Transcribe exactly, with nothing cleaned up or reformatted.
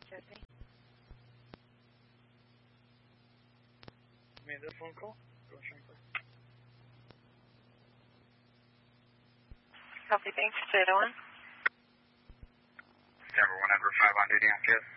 Jesse. Made that phone call? Go transfer. Copy, thanks. Zeta one. Denver one Edward five on duty on Kiss.